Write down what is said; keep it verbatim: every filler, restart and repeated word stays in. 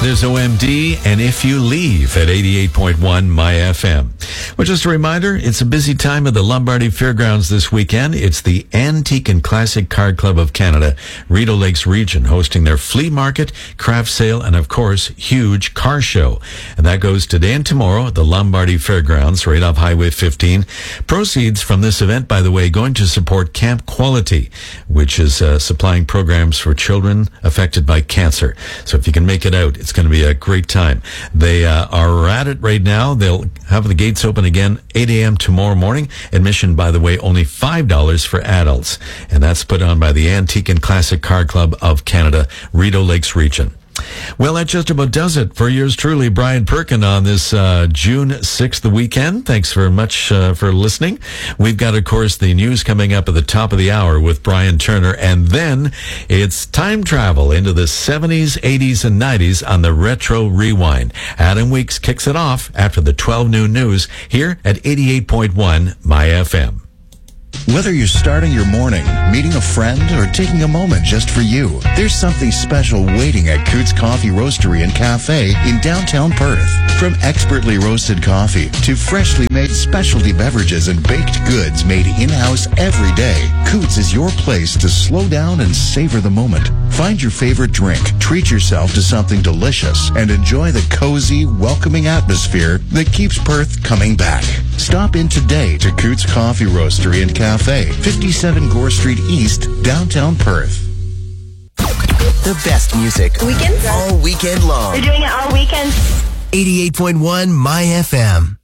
There's O M D and If You Leave at eighty-eight point one My F M. Well, just a reminder, it's a busy time at the Lombardy Fairgrounds this weekend. It's the Antique and Classic Car Club of Canada, Rideau Lakes Region, hosting their flea market, craft sale, and of course, huge car show. And that goes today and tomorrow at the Lombardy Fairgrounds, right off Highway fifteen. Proceeds from this event, by the way, going to support Camp Quality, which is uh, supplying programs for children affected by cancer. So if you can make it out, it's going to be a great time. They uh, are at it right now. They'll have the gates open again eight a.m. tomorrow morning. Admission, by the way, only five dollars for adults. And that's put on by the Antique and Classic Car Club of Canada, Rideau Lakes Region. Well, that just about does it for yours truly, Brian Perkin, on this uh, June sixth weekend. Thanks very much uh, for listening. We've got, of course, the news coming up at the top of the hour with Brian Turner, and then it's time travel into the seventies, eighties, and nineties on the Retro Rewind. Adam Weeks kicks it off after the twelve noon news here at eighty-eight point one My F M. Whether you're starting your morning, meeting a friend, or taking a moment just for you, there's something special waiting at Coots Coffee Roastery and Cafe in downtown Perth. From expertly roasted coffee to freshly made specialty beverages and baked goods made in-house every day, Coots is your place to slow down and savor the moment. Find your favorite drink, treat yourself to something delicious, and enjoy the cozy, welcoming atmosphere that keeps Perth coming back. Stop in today to Coots Coffee Roastery and Cafe, fifty-seven Gore Street East, downtown Perth. The best music. Weekends? All weekend long. We're doing it all weekend. eighty-eight point one My F M.